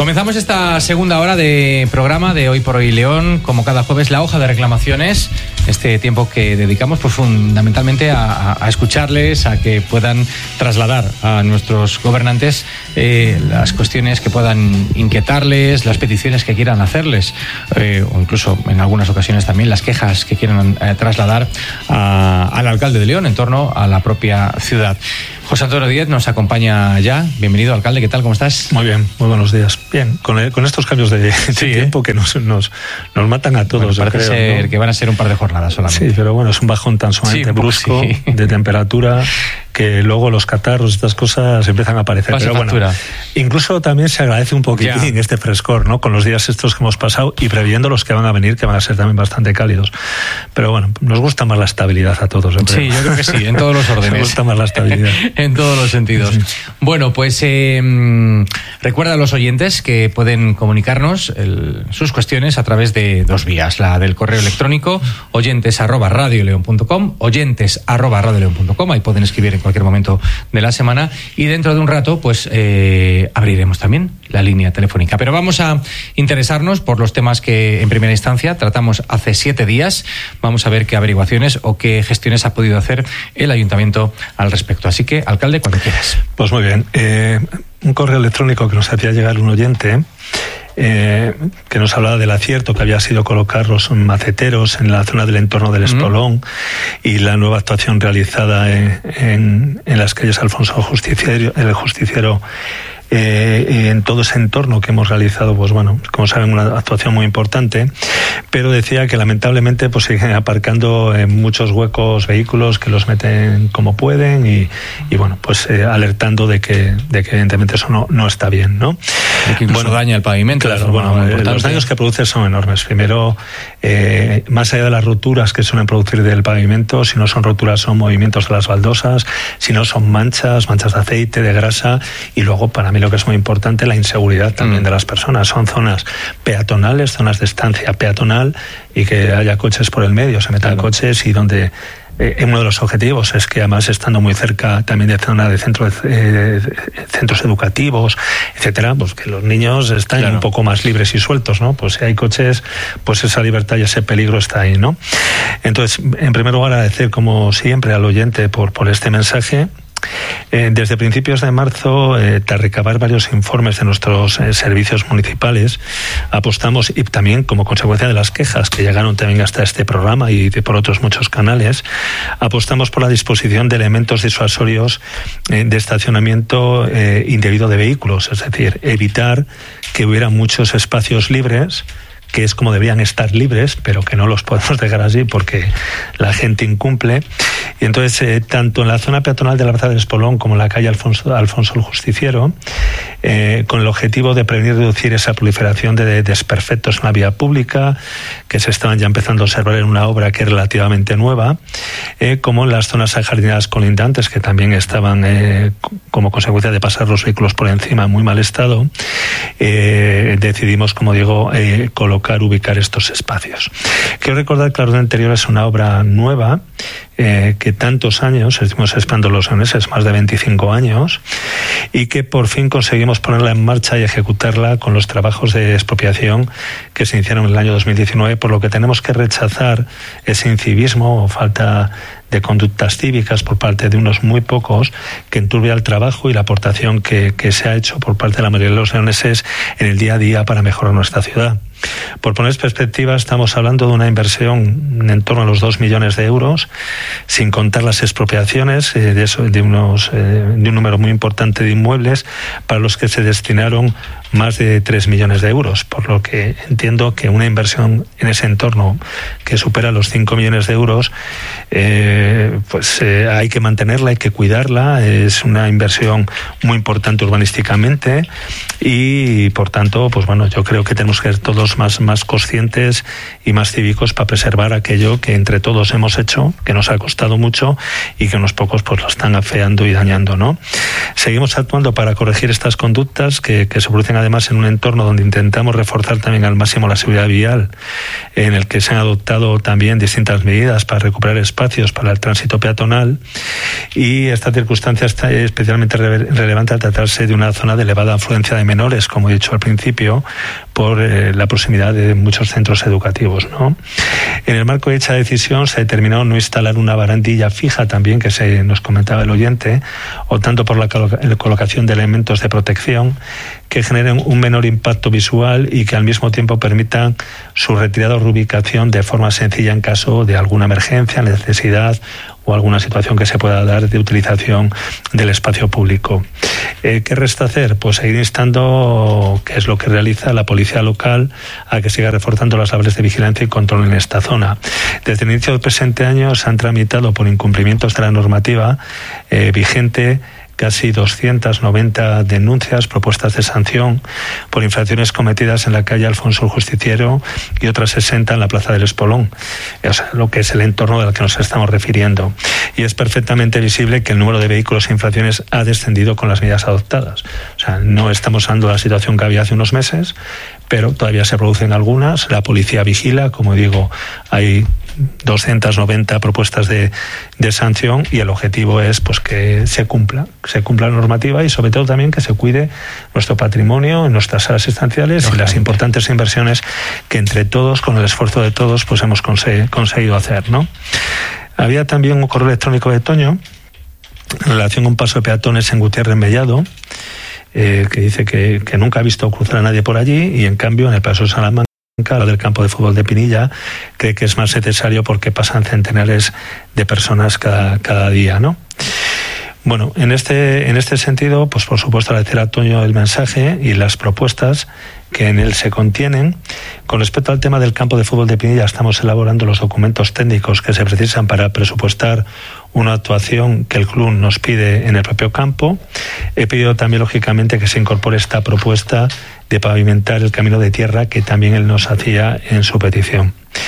Comenzamos esta segunda hora de programa de Hoy por Hoy León, como cada jueves, la hoja de reclamaciones, este tiempo que dedicamos pues fundamentalmente a escucharles, a que puedan trasladar a nuestros gobernantes las cuestiones que puedan inquietarles, las peticiones que quieran hacerles, o incluso en algunas ocasiones también las quejas que quieran trasladar al alcalde de León en torno a la propia ciudad. José Antonio Díez nos acompaña ya. Bienvenido, alcalde. ¿Qué tal? ¿Cómo estás? Muy bien, muy buenos días. Bien, con estos cambios de tiempo que nos matan a todos. Bueno, parece ser, ¿no?, que van a ser un par de jornadas solamente. Sí, pero bueno, es un bajón tan sumamente brusco de temperatura que luego los catarros, estas cosas empiezan a aparecer. Pero bueno, incluso también se agradece un poquitín este frescor, ¿no? Con los días estos que hemos pasado y previendo los que van a venir, que van a ser también bastante cálidos. Pero bueno, nos gusta más la estabilidad a todos. Sí, yo creo que sí, en todos los órdenes. Nos gusta más la estabilidad. En todos los sentidos. Sí. Bueno, pues recuerda a los oyentes que pueden comunicarnos sus cuestiones a través de dos vías. La del correo electrónico, oyentes@radioleon.com, oyentes@radioleon.com. Ahí pueden escribir en cualquier momento de la semana. Y dentro de un rato, pues abriremos también la línea telefónica. Pero vamos a interesarnos por los temas que en primera instancia tratamos hace 7 días. Vamos a ver qué averiguaciones o qué gestiones ha podido hacer el ayuntamiento al respecto. Así que, alcalde, cuando quieras. Pues muy bien. Un correo electrónico que nos hacía llegar un oyente que nos hablaba del acierto que había sido colocar los maceteros en la zona del entorno del Espolón y la nueva actuación realizada en las calles Alfonso el Justiciero, en todo ese entorno que hemos realizado, pues bueno, como saben, una actuación muy importante, pero decía que lamentablemente pues siguen aparcando en muchos huecos vehículos que los meten como pueden y bueno, pues alertando de que evidentemente eso no está bien, ¿no? De que incluso daña el pavimento. Claro, bueno, los daños que produce son enormes. Primero, más allá de las roturas que suelen producir del pavimento, si no son roturas son movimientos de las baldosas, si no son manchas de aceite, de grasa, y luego para mí lo que es muy importante, la inseguridad también de las personas. Son zonas peatonales, zonas de estancia peatonal y que haya coches por el medio, se metan coches y donde uno de los objetivos es que además estando muy cerca también de zona de centros educativos, etcétera, pues que los niños están un poco más libres y sueltos, ¿no? Pues si hay coches, pues esa libertad y ese peligro está ahí, ¿no? Entonces, en primer lugar, agradecer como siempre al oyente por este mensaje. Desde principios de marzo, tras recabar varios informes de nuestros servicios municipales, apostamos, y también como consecuencia de las quejas que llegaron también hasta este programa y por otros muchos canales, apostamos por la disposición de elementos disuasorios de estacionamiento indebido de vehículos, es decir, evitar que hubiera muchos espacios libres, que es como debían estar libres, pero que no los podemos dejar así porque la gente incumple. Y entonces, tanto en la zona peatonal de la Plaza del Espolón como en la calle Alfonso el Justiciero, con el objetivo de prevenir y reducir esa proliferación de desperfectos en la vía pública, que se estaban ya empezando a observar en una obra que es relativamente nueva, como en las zonas ajardinadas colindantes, que también estaban, como consecuencia de pasar los vehículos por encima en muy mal estado, decidimos, como digo, ubicar estos espacios. Quiero recordar que la orden anterior es una obra nueva, que tantos años, estuvimos esperando los leoneses, más de 25 años, y que por fin conseguimos ponerla en marcha y ejecutarla con los trabajos de expropiación que se iniciaron en el año 2019, por lo que tenemos que rechazar ese incivismo o falta de conductas cívicas por parte de unos muy pocos que enturbia el trabajo y la aportación que se ha hecho por parte de la mayoría de los leoneses en el día a día para mejorar nuestra ciudad. Por poner perspectiva, estamos hablando de una inversión en torno a los 2 millones de euros, sin contar las expropiaciones de un número muy importante de inmuebles para los que se destinaron más de 3 millones de euros, por lo que entiendo que una inversión en ese entorno que supera los 5 millones de euros, hay que mantenerla, hay que cuidarla, es una inversión muy importante urbanísticamente y, por tanto, pues bueno, yo creo que tenemos que ser todos más conscientes y más cívicos para preservar aquello que entre todos hemos hecho, que nos ha costado mucho y que unos pocos pues lo están afeando y dañando, ¿no? Seguimos actuando para corregir estas conductas que se producen a además en un entorno donde intentamos reforzar también al máximo la seguridad vial, en el que se han adoptado también distintas medidas para recuperar espacios para el tránsito peatonal, y esta circunstancia está especialmente relevante al tratarse de una zona de elevada afluencia de menores, como he dicho al principio, por la proximidad de muchos centros educativos, ¿no? En el marco de dicha decisión se determinó no instalar una barandilla fija también, que nos comentaba el oyente, optando por la colocación de elementos de protección que generen un menor impacto visual y que al mismo tiempo permitan su retirada o reubicación de forma sencilla en caso de alguna emergencia, necesidad o alguna situación que se pueda dar de utilización del espacio público. ¿Qué resta hacer? Pues seguir instando, que es lo que realiza la policía local, a que siga reforzando las labores de vigilancia y control en esta zona. Desde el inicio del presente año se han tramitado por incumplimientos de la normativa vigente casi 290 denuncias, propuestas de sanción por infracciones cometidas en la calle Alfonso el Justiciero y otras 60 en la Plaza del Espolón, o sea, lo que es el entorno al que nos estamos refiriendo. Y es perfectamente visible que el número de vehículos e infracciones ha descendido con las medidas adoptadas. O sea, no estamos hablando de la situación que había hace unos meses, pero todavía se producen algunas. La policía vigila, como digo, hay 290 propuestas de sanción, y el objetivo es pues que se cumpla la normativa y sobre todo también que se cuide nuestro patrimonio en nuestras salas estanciales y las importantes inversiones que entre todos, con el esfuerzo de todos, pues hemos conseguido hacer, ¿no? Había también un correo electrónico de Toño en relación con un paso de peatones en Gutiérrez Mellado, que dice que nunca ha visto cruzar a nadie por allí, y en cambio en el paso de Salamanca, del campo de fútbol de Pinilla, cree que es más necesario porque pasan centenares de personas cada día, ¿no? Bueno, en este sentido, pues por supuesto agradecer a Toño el mensaje y las propuestas que en él se contienen. Con respecto al tema del campo de fútbol de Pinilla, estamos elaborando los documentos técnicos que se precisan para presupuestar una actuación que el club nos pide en el propio campo. He pedido también, lógicamente, que se incorpore esta propuesta de pavimentar el camino de tierra que también él nos hacía en su petición.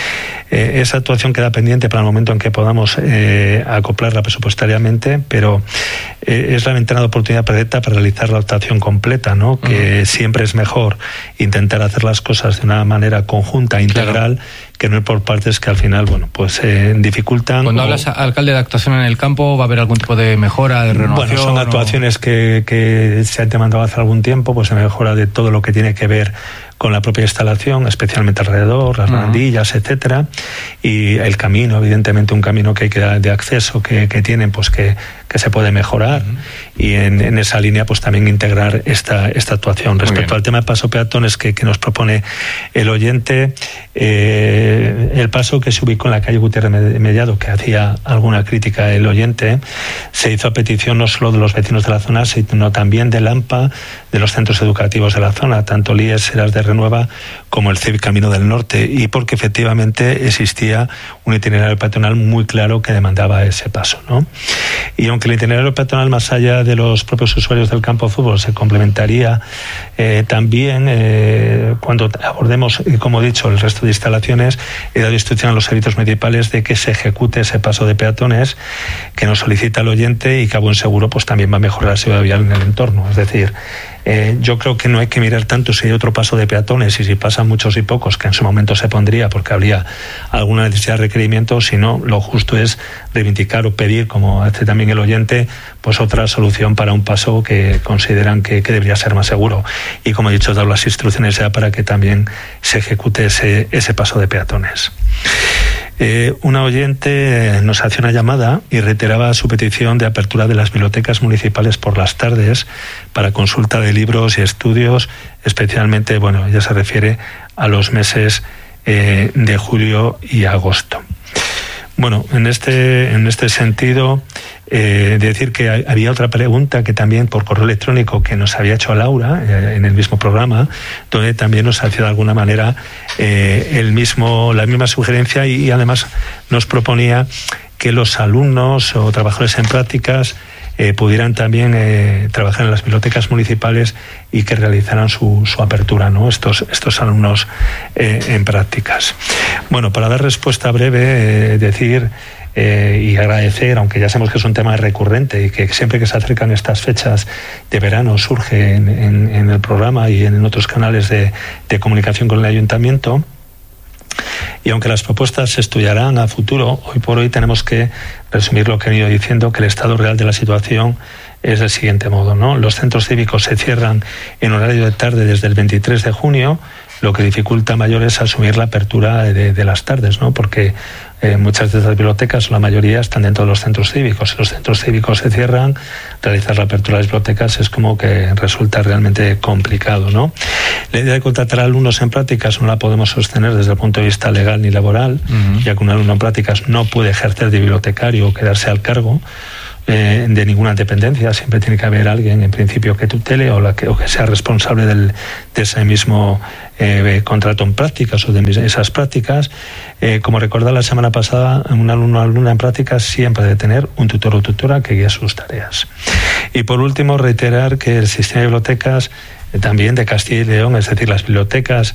Esa actuación queda pendiente para el momento en que podamos acoplarla presupuestariamente, pero es la ventana de oportunidad perfecta para realizar la actuación completa, ¿no? Que siempre es mejor intentar hacer las cosas de una manera conjunta, integral, que no ir por partes que al final, bueno, pues dificultan. Cuando hablas, alcalde, de actuación en el campo, ¿va a haber algún tipo de mejora, de renovación? Bueno, son actuaciones que se han demandado hace algún tiempo, pues se mejora de todo lo que tiene que ver con la propia instalación, especialmente alrededor, las barandillas, etcétera, y el camino, evidentemente un camino que hay que dar de acceso que tienen, pues que se puede mejorar, y en esa línea pues también integrar esta actuación. Respecto al tema de paso peatones que nos propone el oyente, el paso que se ubicó en la calle Gutiérrez Mellado, que hacía alguna crítica el oyente, se hizo a petición no solo de los vecinos de la zona, sino también del AMPA, de los centros educativos de la zona, tanto LIES, Heras de Renueva, como el CEBI Camino del Norte, y porque efectivamente existía un itinerario peatonal muy claro que demandaba ese paso, ¿no? Y aunque el itinerario peatonal, más allá de los propios usuarios del campo de fútbol, se complementaría también cuando abordemos, como he dicho, el resto de instalaciones, he dado instrucción a los servicios municipales de que se ejecute ese paso de peatones que nos solicita el oyente, y que a buen seguro pues también va a mejorar la seguridad vial en el entorno. Es decir, yo creo que no hay que mirar tanto si hay otro paso de peatones y si pasan muchos y pocos, que en su momento se pondría porque habría alguna necesidad de requerimiento, sino lo justo es reivindicar o pedir, como hace también el oyente, pues otra solución para un paso que consideran que debería ser más seguro. Y como he dicho, he dado las instrucciones ya para que también se ejecute ese paso de peatones. Una oyente nos hacía una llamada y reiteraba su petición de apertura de las bibliotecas municipales por las tardes para consulta de libros y estudios, especialmente, bueno, ella se refiere a los meses de julio y agosto. Bueno, en este sentido, decir que había otra pregunta que también por correo electrónico que nos había hecho Laura en el mismo programa, donde también nos hacía de alguna manera la misma sugerencia, y además nos proponía que los alumnos o trabajadores en prácticas pudieran también trabajar en las bibliotecas municipales y que realizaran su apertura, ¿no? Estos alumnos en prácticas. Bueno, para dar respuesta breve, decir y agradecer, aunque ya sabemos que es un tema recurrente y que siempre que se acercan estas fechas de verano surge en el programa y en otros canales de comunicación con el Ayuntamiento. Y aunque las propuestas se estudiarán a futuro, hoy por hoy tenemos que resumir lo que he ido diciendo, que el estado real de la situación es del siguiente modo, ¿no? Los centros cívicos se cierran en horario de tarde desde el 23 de junio, lo que dificulta mayor es asumir la apertura de las tardes, ¿no? Porque muchas de las bibliotecas, la mayoría, están dentro de los centros cívicos. Si los centros cívicos se cierran, realizar la apertura de las bibliotecas es como que resulta realmente complicado, ¿no? La idea de contratar alumnos en prácticas no la podemos sostener desde el punto de vista legal ni laboral, ya que un alumno en prácticas no puede ejercer de bibliotecario o quedarse al cargo de ninguna dependencia. Siempre tiene que haber alguien en principio que tutele o que sea responsable de ese mismo contrato en prácticas o de esas prácticas. Como recordaba la semana pasada, un alumno o alumna en prácticas siempre debe tener un tutor o tutora que guíe sus tareas. Y por último, reiterar que el sistema de bibliotecas también de Castilla y León, es decir, las bibliotecas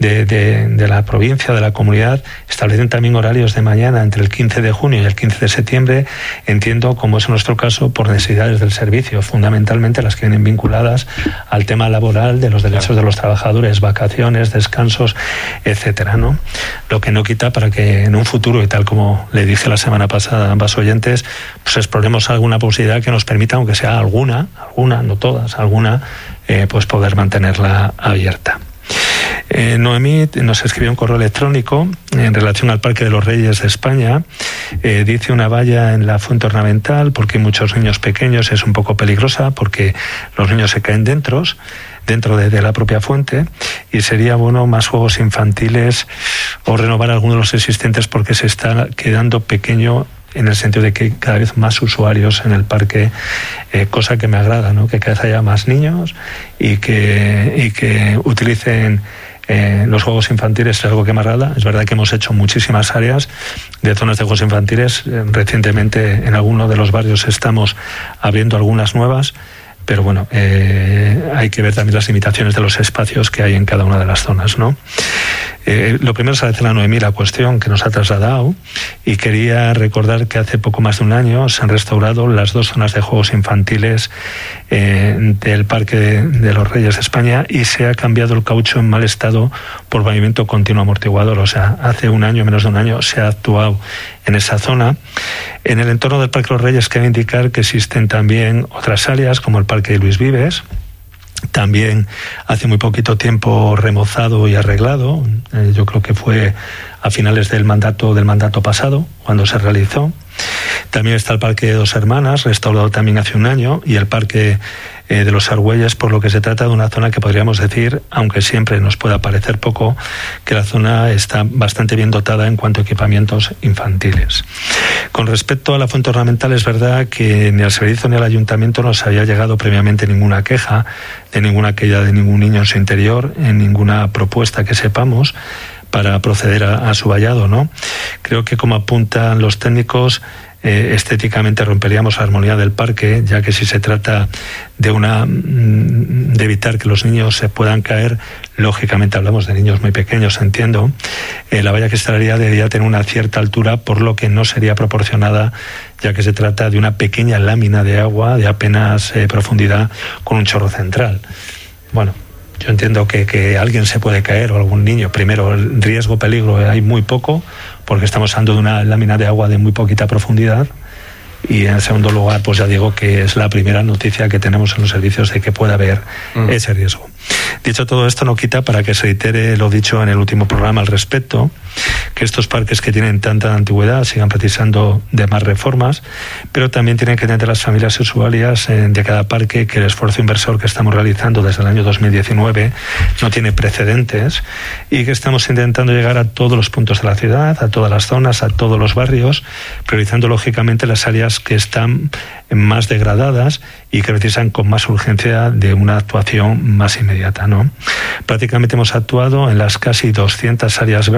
de la provincia, de la comunidad, establecen también horarios de mañana entre el 15 de junio y el 15 de septiembre, entiendo, como es en nuestro caso, por necesidades del servicio, fundamentalmente las que vienen vinculadas al tema laboral, de los derechos de los trabajadores, vacaciones, descansos, etcétera, ¿no? Lo que no quita para que en un futuro, y tal como le dije la semana pasada a ambas oyentes, pues exploremos alguna posibilidad que nos permita, aunque sea alguna, no todas, alguna, pues poder mantenerla abierta. Noemí nos escribió un correo electrónico en relación al Parque de los Reyes de España. Dice: una valla en la fuente ornamental porque hay muchos niños pequeños, es un poco peligrosa porque los niños se caen dentro de la propia fuente, y sería bueno más juegos infantiles o renovar algunos de los existentes porque se está quedando pequeño, en el sentido de que hay cada vez más usuarios en el parque, cosa que me agrada, ¿no? Que cada vez haya más niños y que utilicen los juegos infantiles. Es algo que me agrada. Es verdad que hemos hecho muchísimas áreas de zonas de juegos infantiles. Recientemente en alguno de los barrios estamos abriendo algunas nuevas, pero bueno, hay que ver también las limitaciones de los espacios que hay en cada una de las zonas, ¿no? Lo primero es agradecer a Noemí la cuestión que nos ha trasladado, y quería recordar que hace poco más de un año se han restaurado las 2 zonas de juegos infantiles del Parque de los Reyes de España, y se ha cambiado el caucho en mal estado por pavimento continuo amortiguador. O sea, hace un año, menos de un año, se ha actuado en esa zona. En el entorno del Parque de los Reyes quiero indicar que existen también otras áreas, como el Parque de Luis Vives, también hace muy poquito tiempo remozado y arreglado. Yo creo que fue a finales del mandato pasado cuando se realizó. También está el Parque de Dos Hermanas, restaurado también hace un año, y el Parque de los Argüelles, por lo que se trata de una zona que podríamos decir, aunque siempre nos pueda parecer poco, que la zona está bastante bien dotada en cuanto a equipamientos infantiles. Con respecto a la fuente ornamental, es verdad que ni al servicio ni al ayuntamiento nos había llegado previamente ninguna queja de ninguna caída de ningún niño en su interior, en ninguna propuesta que sepamos para proceder a su vallado, ¿no? Creo que, como apuntan los técnicos, estéticamente romperíamos la armonía del parque, ya que si se trata de evitar que los niños se puedan caer, lógicamente hablamos de niños muy pequeños, entiendo, la valla que instalaría debería tener una cierta altura, por lo que no sería proporcionada, ya que se trata de una pequeña lámina de agua de apenas profundidad con un chorro central. Bueno, yo entiendo que alguien se puede caer, o algún niño. Primero, el riesgo, peligro, hay muy poco, porque estamos hablando de una lámina de agua de muy poquita profundidad. Y en segundo lugar, pues ya digo que es la primera noticia que tenemos en los servicios de que pueda haber ese riesgo. Dicho todo esto, no quita para que se reitere lo dicho en el último programa al respecto, que estos parques que tienen tanta antigüedad sigan precisando de más reformas, pero también tienen que entender las familias usuarias de cada parque que el esfuerzo inversor que estamos realizando desde el año 2019 no tiene precedentes, y que estamos intentando llegar a todos los puntos de la ciudad, a todas las zonas, a todos los barrios, priorizando lógicamente las áreas que están más degradadas y que precisan con más urgencia de una actuación más inmediata, ¿no? Prácticamente hemos actuado en las casi 200 áreas verdes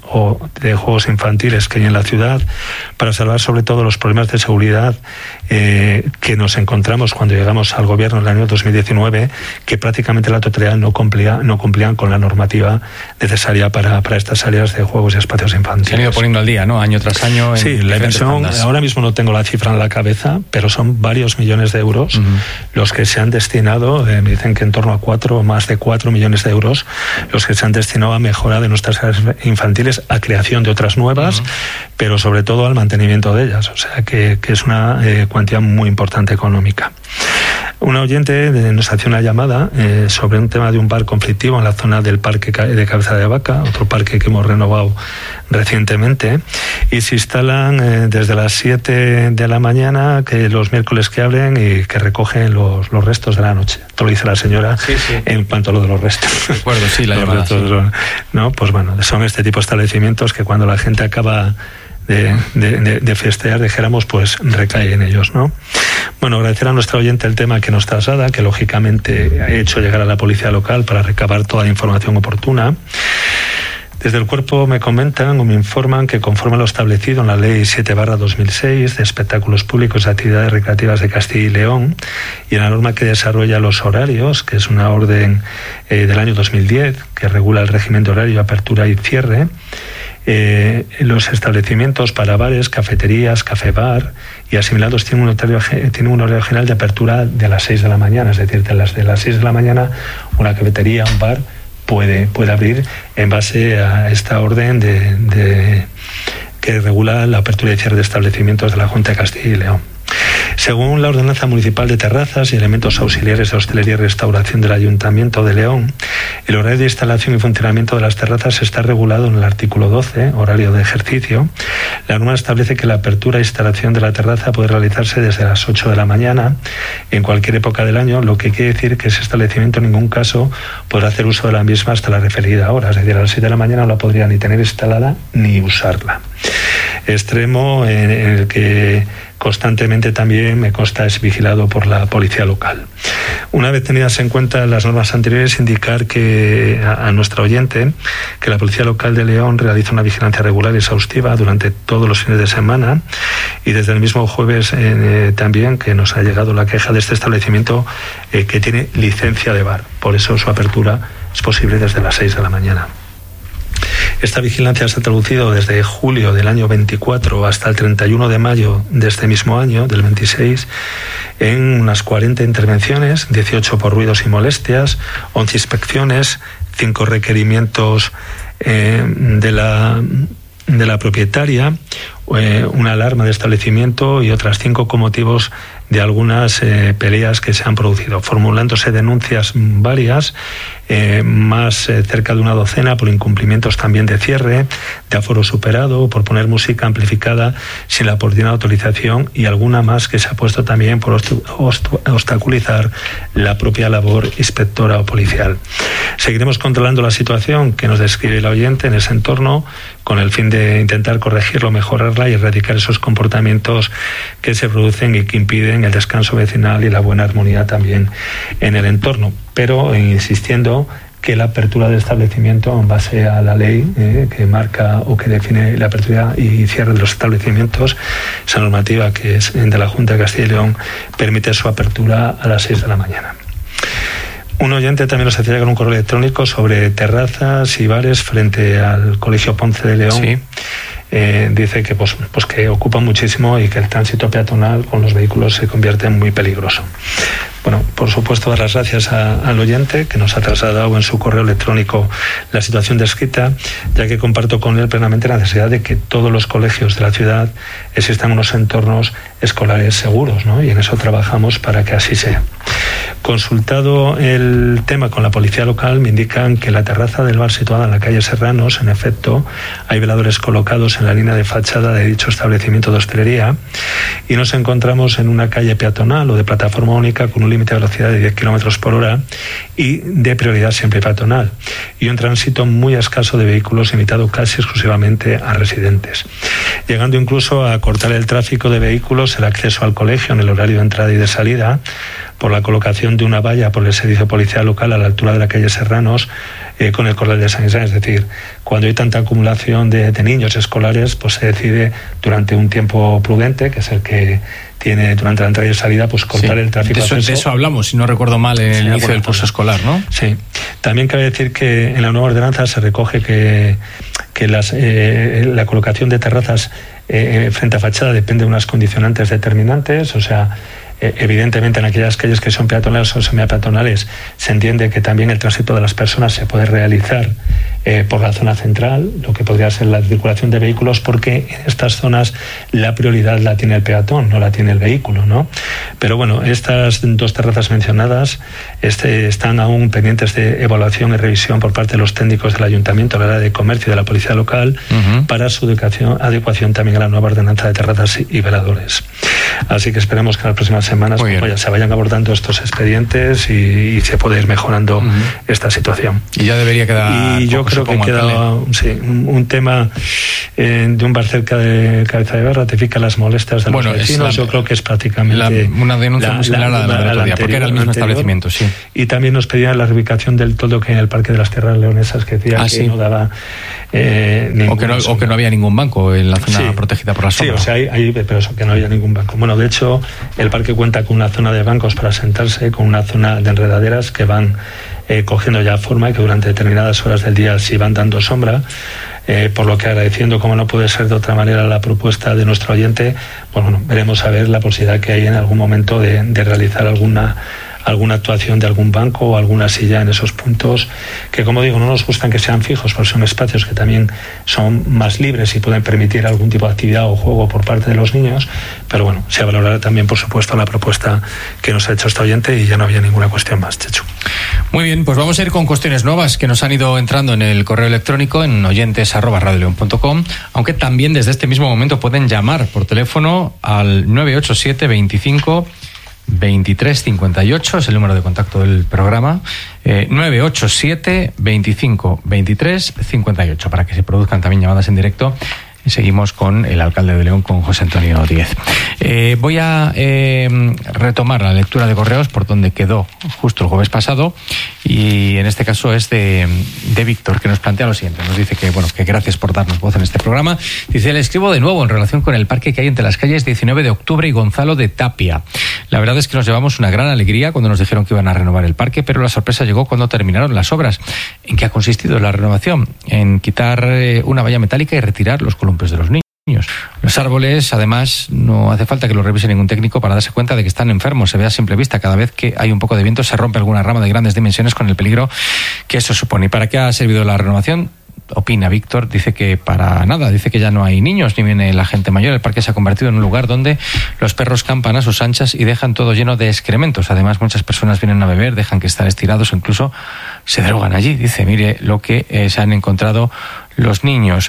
o de juegos infantiles que hay en la ciudad, para salvar sobre todo los problemas de seguridad que nos encontramos cuando llegamos al gobierno en el año 2019, que prácticamente la totalidad no cumplían con la normativa necesaria para estas áreas de juegos y espacios infantiles. Se han ido poniendo al día, ¿no? Año tras año. Sí, la inversión, ahora mismo no tengo la cifra en la cabeza, pero son varios millones de euros los que se han destinado, me dicen que en torno a más de 4 millones de euros, los que se han destinado a mejora de nuestras áreas infantiles, a creación de otras nuevas, pero sobre todo al mantenimiento de ellas. O sea que es una cuantía muy importante económica. Un oyente nos hacía una llamada sobre un tema de un bar conflictivo en la zona del parque de Cabeza de Vaca, otro parque que hemos renovado recientemente, y se instalan desde las 7 de la mañana, que los miércoles que abren, y que recogen los restos de la noche. Esto lo dice la señora en cuanto a lo de los restos. Recuerdo, sí, la llamada. ¿No? Pues bueno, son este tipo de establecimientos que cuando la gente acaba de festear, dijéramos, pues recae en ellos, ¿no? Bueno, agradecer a nuestra oyente el tema que nos traslada, que lógicamente ha hecho llegar a la policía local para recabar toda la información oportuna. Desde el cuerpo me comentan o me informan que conforme a lo establecido en la Ley 7/2006 de espectáculos públicos y actividades recreativas de Castilla y León, y en la norma que desarrolla los horarios, que es una orden del año 2010 que regula el régimen de horario, apertura y cierre, los establecimientos para bares, cafeterías, café-bar y asimilados tienen un horario general de apertura de las 6 de la mañana, es decir, de las 6 de la mañana una cafetería, un bar puede abrir en base a esta orden que regula la apertura y cierre de establecimientos de la Junta de Castilla y León. Según la Ordenanza Municipal de Terrazas y Elementos Auxiliares de Hostelería y Restauración del Ayuntamiento de León, el horario de instalación y funcionamiento de las terrazas está regulado en el artículo 12, horario de ejercicio. La norma establece que la apertura e instalación de la terraza puede realizarse desde las 8 de la mañana en cualquier época del año, lo que quiere decir que ese establecimiento en ningún caso podrá hacer uso de la misma hasta la referida hora, es decir, a las 7 de la mañana no la podría ni tener instalada ni usarla. Extremo en el que constantemente también me consta es vigilado por la policía local. Una vez tenidas en cuenta las normas anteriores, indicar que a nuestra oyente que la policía local de León realiza una vigilancia regular y exhaustiva durante todos los fines de semana, y desde el mismo jueves también que nos ha llegado la queja de este establecimiento que tiene licencia de bar, por eso su apertura es posible desde las 6 de la mañana. Esta vigilancia se ha traducido desde julio del año 24 hasta el 31 de mayo de este mismo año, del 26, en unas 40 intervenciones, 18 por ruidos y molestias, 11 inspecciones, 5 requerimientos de la propietaria, una alarma de establecimiento y otras 5 con motivos de algunas peleas que se han producido, formulándose denuncias varias, más cerca de una docena por incumplimientos también de cierre, de aforo superado, por poner música amplificada sin la oportuna autorización, y alguna más que se ha puesto también por obstaculizar la propia labor inspectora o policial. Seguiremos controlando la situación que nos describe el oyente en ese entorno, con el fin de intentar corregirlo, mejorarla y erradicar esos comportamientos que se producen y que impiden el descanso vecinal y la buena armonía también en el entorno, pero insistiendo que la apertura del establecimiento en base a la ley que marca o que define la apertura y cierre de los establecimientos, esa normativa que es de la Junta de Castilla y León, permite su apertura a las 6 de la mañana. Un oyente también nos hacía llegar un correo electrónico sobre terrazas y bares frente al Colegio Ponce de León. Sí. Dice que pues que ocupa muchísimo y que el tránsito peatonal con los vehículos se convierte en muy peligroso. Bueno, por supuesto, dar las gracias al oyente que nos ha trasladado en su correo electrónico la situación descrita, ya que comparto con él plenamente la necesidad de que todos los colegios de la ciudad existan unos entornos escolares seguros, ¿no? Y en eso trabajamos para que así sea. Consultado el tema con la policía local, me indican que la terraza del bar situada en la calle Serranos, en efecto, hay veladores colocados en la línea de fachada de dicho establecimiento de hostelería, y nos encontramos en una calle peatonal o de plataforma única con un límite de velocidad de 10 km por hora y de prioridad siempre peatonal, y un tránsito muy escaso de vehículos limitado casi exclusivamente a residentes, llegando incluso a cortar el tráfico de vehículos, el acceso al colegio en el horario de entrada y de salida, por la colocación de una valla por el servicio policial local a la altura de la calle Serranos, con el Corral de Sant Isern. Es decir, cuando hay tanta acumulación de niños escolares, pues se decide durante un tiempo prudente, que es el que tiene durante la entrada y salida, pues cortar el tráfico. De eso hablamos, si no recuerdo mal, en el inicio del curso escolar, ¿no? Sí. También cabe decir que en la nueva ordenanza se recoge que la colocación de terrazas frente a fachada depende de unas condicionantes determinantes, o sea, evidentemente en aquellas calles que son peatonales o semipeatonales se entiende que también el tránsito de las personas se puede realizar por la zona central, lo que podría ser la circulación de vehículos, porque en estas zonas la prioridad la tiene el peatón, no la tiene el vehículo, ¿no? Pero bueno, estas dos terrazas mencionadas están aún pendientes de evaluación y revisión por parte de los técnicos del Ayuntamiento, de la área de comercio y de la policía local, para su adecuación también a la nueva ordenanza de terrazas y veladores. Así que esperemos que en las próximas semanas se vayan abordando estos expedientes y se pueda ir mejorando esta situación. Y ya debería quedar. Y yo creo que queda un tema de un bar cerca de Cabeza de Bar ratifica las molestias de los vecinos. Yo creo que es prácticamente una denuncia muy similar a la del otro día, porque era el mismo establecimiento, sí. Y también nos pedían la reubicación del toldo que hay en el Parque de las Tierras Leonesas, que decía que no daba o que no había ningún banco en la zona protegida por la sombra. Sí, o sea, pero eso, que no había ningún banco. Bueno, de hecho, el parque cuenta con una zona de bancos para sentarse, con una zona de enredaderas que van cogiendo ya forma y que durante determinadas horas del día sí van dando sombra. Por lo que, agradeciendo, como no puede ser de otra manera, la propuesta de nuestro oyente, pues bueno, veremos a ver la posibilidad que hay en algún momento de realizar alguna actuación de algún banco o alguna silla en esos puntos que, como digo, no nos gustan que sean fijos, porque son espacios que también son más libres y pueden permitir algún tipo de actividad o juego por parte de los niños. Pero bueno, se valorará también, por supuesto, la propuesta que nos ha hecho este oyente, y ya no había ninguna cuestión más, Chechu. Muy bien, pues vamos a ir con cuestiones nuevas que nos han ido entrando en el correo electrónico en oyentes@radioleon.com, aunque también desde este mismo momento pueden llamar por teléfono al 987 25 2358, es el número de contacto del programa, 987 25 2358, para que se produzcan también llamadas en directo. Y seguimos con el alcalde de León, con José Antonio Díez. Voy a retomar la lectura de correos por donde quedó justo el jueves pasado, y en este caso es de Víctor, que nos plantea lo siguiente. Nos dice que gracias por darnos voz en este programa. Dice: le escribo de nuevo en relación con el parque que hay entre las calles 19 de Octubre y Gonzalo de Tapia. La verdad es que nos llevamos una gran alegría cuando nos dijeron que iban a renovar el parque, pero la sorpresa llegó cuando terminaron las obras. ¿En qué ha consistido la renovación? En quitar una valla metálica y retirar los columpios de los niños. Los árboles, además, no hace falta que los revise ningún técnico para darse cuenta de que están enfermos. Se ve a simple vista. Cada vez que hay un poco de viento se rompe alguna rama de grandes dimensiones, con el peligro que eso supone. ¿Y para qué ha servido la renovación? Opina Víctor, dice que para nada, dice que ya no hay niños ni viene la gente mayor. El parque se ha convertido en un lugar donde los perros campan a sus anchas y dejan todo lleno de excrementos. Además, muchas personas vienen a beber, dejan que estar estirados o incluso se drogan allí. Dice, mire lo que se han encontrado los niños.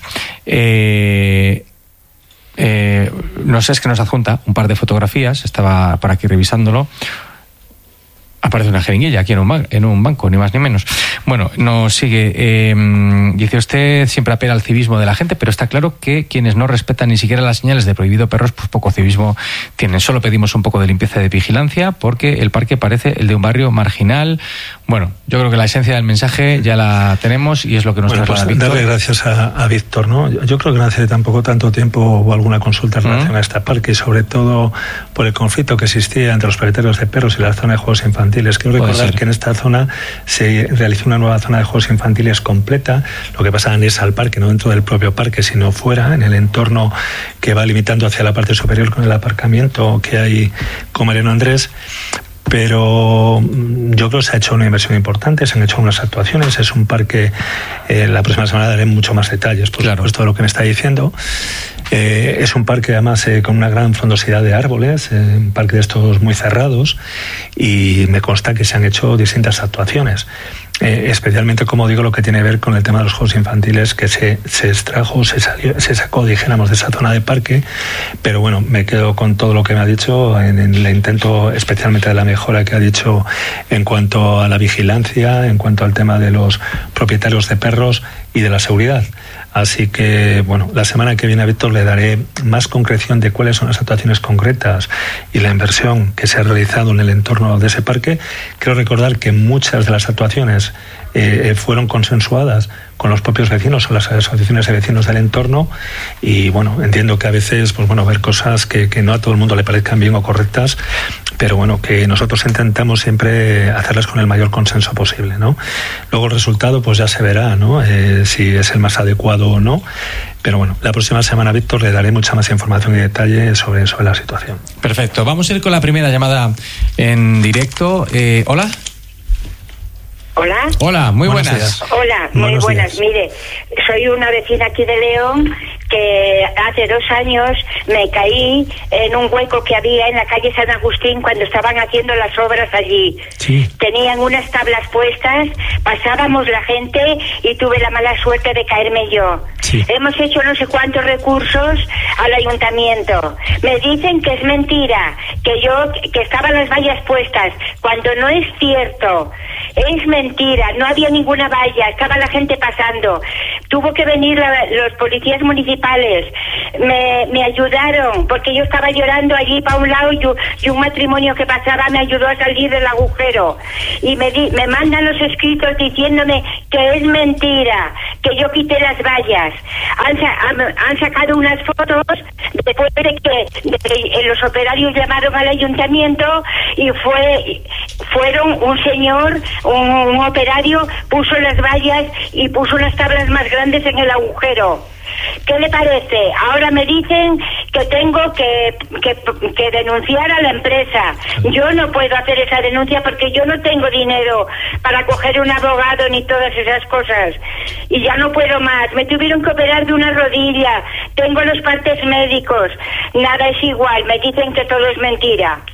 No sé, es que nos adjunta un par de fotografías, estaba por aquí revisándolo. Aparece una jeringuilla aquí en un banco, ni más ni menos. Bueno, nos sigue. Dice: usted siempre apela al civismo de la gente, pero está claro que quienes no respetan ni siquiera las señales de prohibido perros, pues poco civismo tienen. Solo pedimos un poco de limpieza y de vigilancia, porque el parque parece el de un barrio marginal. Bueno, yo creo que la esencia del mensaje ya la tenemos y es lo que nos traslada Víctor. Darle gracias a Víctor, ¿no? Yo creo que no hace tampoco tanto tiempo hubo alguna consulta en relación a este parque, y sobre todo por el conflicto que existía entre los propietarios de perros y la zona de juegos infantiles. Quiero recordar que en esta zona se realizó una nueva zona de juegos infantiles completa. Lo que pasa es al parque, no dentro del propio parque, sino fuera, en el entorno que va limitando hacia la parte superior con el aparcamiento que hay con Mariano Andrés. Pero yo creo que se ha hecho una inversión importante, se han hecho unas actuaciones. Es un parque, la próxima semana daré mucho más detalles, por supuesto, de lo que me está diciendo. Es un parque, además, con una gran frondosidad de árboles, un parque de estos muy cerrados, y me consta que se han hecho distintas actuaciones. Especialmente, como digo, lo que tiene que ver con el tema de los juegos infantiles, que se extrajo, se sacó, dijéramos, de esa zona de parque. Pero bueno, me quedo con todo lo que me ha dicho, en el intento especialmente de la mejora que ha dicho en cuanto a la vigilancia, en cuanto al tema de los propietarios de perros y de la seguridad. Así que, bueno, la semana que viene a Víctor le daré más concreción de cuáles son las actuaciones concretas y la inversión que se ha realizado en el entorno de ese parque. Quiero recordar que muchas de las actuaciones pues fueron consensuadas con los propios vecinos o las asociaciones de vecinos del entorno, y bueno, entiendo que a veces pues bueno, ver cosas que no a todo el mundo le parezcan bien o correctas, pero bueno, que nosotros intentamos siempre hacerlas con el mayor consenso posible, ¿no? Luego el resultado pues ya se verá, ¿no? Si es el más adecuado o no, pero bueno, la próxima semana, Víctor, le daré mucha más información y detalle sobre la situación. Perfecto, vamos a ir con la primera llamada en directo. Hola. Hola. Hola, muy buenas. Hola, muy buenas. Mire, soy una vecina aquí de León que hace 2 años me caí en un hueco que había en la calle San Agustín cuando estaban haciendo las obras allí. Sí. Tenían unas tablas puestas, pasábamos la gente y tuve la mala suerte de caerme yo. Sí. Hemos hecho no sé cuántos recursos al ayuntamiento. Me dicen que es mentira, que estaban las vallas puestas, cuando no es cierto. Es mentira, no había ninguna valla, estaba la gente pasando. Tuvo que venir los policías municipales, me ayudaron, porque yo estaba llorando allí para un lado y un matrimonio que pasaba me ayudó a salir del agujero. Y me mandan los escritos diciéndome que es mentira, que yo quité las vallas. Han sacado unas fotos después de que los operarios llamaron al ayuntamiento y fueron un señor, un operario, puso las vallas y puso unas tablas más grandes en el agujero. ¿Qué le parece? Ahora me dicen que tengo que denunciar a la empresa. Yo no puedo hacer esa denuncia porque yo no tengo dinero para coger un abogado ni todas esas cosas. Y ya no puedo más. Me tuvieron que operar de una rodilla. Tengo los partes médicos. Nada es igual. Me dicen que todo es mentira.